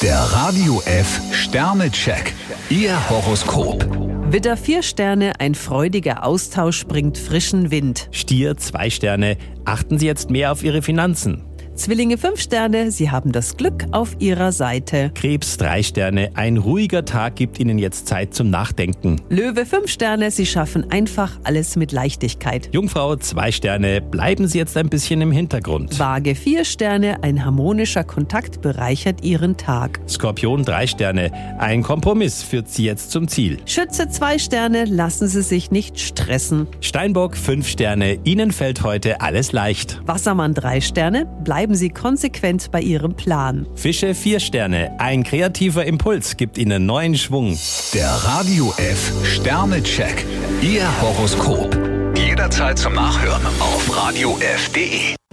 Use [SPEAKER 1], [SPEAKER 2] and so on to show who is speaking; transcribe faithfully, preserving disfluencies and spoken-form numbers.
[SPEAKER 1] Der Radio F Sternecheck. Ihr Horoskop.
[SPEAKER 2] Widder vier Sterne, ein freudiger Austausch bringt frischen Wind.
[SPEAKER 3] Stier zwei Sterne, achten Sie jetzt mehr auf Ihre Finanzen.
[SPEAKER 2] Zwillinge fünf Sterne, Sie haben das Glück auf Ihrer Seite.
[SPEAKER 3] Krebs drei Sterne, ein ruhiger Tag gibt Ihnen jetzt Zeit zum Nachdenken.
[SPEAKER 2] Löwe fünf Sterne, Sie schaffen einfach alles mit Leichtigkeit.
[SPEAKER 3] Jungfrau zwei Sterne, bleiben Sie jetzt ein bisschen im Hintergrund.
[SPEAKER 2] Waage vier Sterne, ein harmonischer Kontakt bereichert Ihren Tag.
[SPEAKER 3] Skorpion drei Sterne, ein Kompromiss führt Sie jetzt zum Ziel.
[SPEAKER 2] Schütze zwei Sterne, lassen Sie sich nicht stressen.
[SPEAKER 3] Steinbock fünf Sterne, Ihnen fällt heute alles leicht.
[SPEAKER 2] Wassermann drei Sterne, bleiben Sie konsequent bei Ihrem Plan.
[SPEAKER 3] Fische vier Sterne, ein kreativer Impuls gibt Ihnen neuen Schwung.
[SPEAKER 1] Der Radio F Sternecheck. Ihr Horoskop. Jederzeit zum Nachhören auf radio f punkt de.